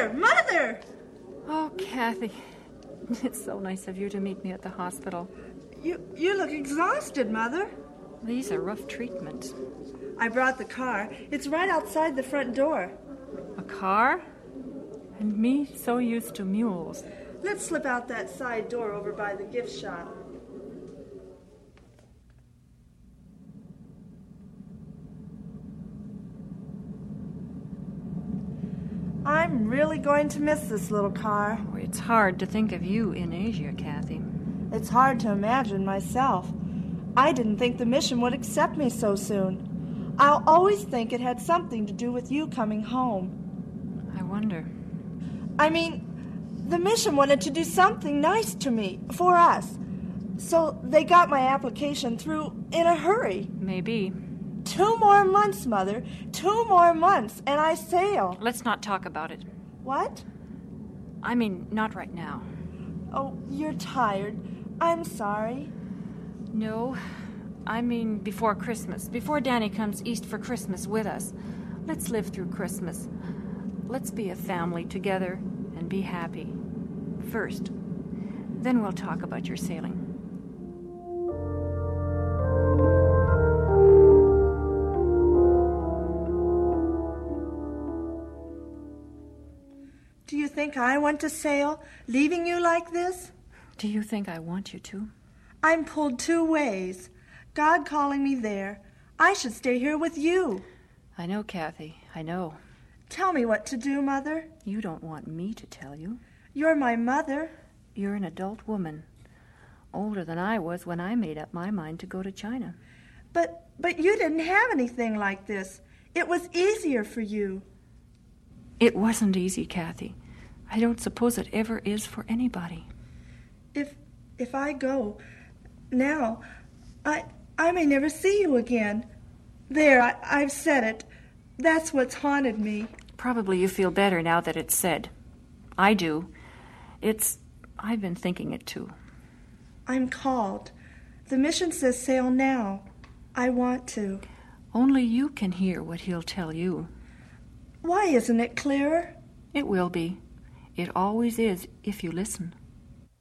Mother! Oh, Kathy, it's so nice of you to meet me at the hospital. You look exhausted, Mother. These are rough treatments. I brought the car. It's right outside the front door. A car? And me so used to mules. Let's slip out that side door over by the gift shop. I'm really going to miss this little car. Oh, it's hard to think of you in Asia, Kathy. It's hard to imagine myself. I didn't think the mission would accept me so soon. I'll always think it had something to do with you coming home. I wonder. I mean, the mission wanted to do something nice to me, for us. So they got my application through in a hurry. Maybe. 2 more months, Mother. 2 more months, and I sail. Let's not talk about it. What? I mean, not right now. Oh, you're tired. I'm sorry. No, I mean before Christmas. Before Danny comes east for Christmas with us. Let's live through Christmas. Let's be a family together and be happy. First. Then we'll talk about your sailing. Do you think I want to sail, leaving you like this? Do you think I want you to? I'm pulled 2 ways. God calling me there. I should stay here with you. I know, Kathy. I know. Tell me what to do, Mother. You don't want me to tell you. You're my mother. You're an adult woman. Older than I was when I made up my mind to go to China. But you didn't have anything like this. It was easier for you. It wasn't easy, Kathy. I don't suppose it ever is for anybody. If I go now, I may never see you again. There, I've said it. That's what's haunted me. Probably you feel better now that it's said. I do. I've been thinking it too. I'm called. The mission says sail now. I want to. Only you can hear what he'll tell you. Why isn't it clearer? It will be. It always is if you listen.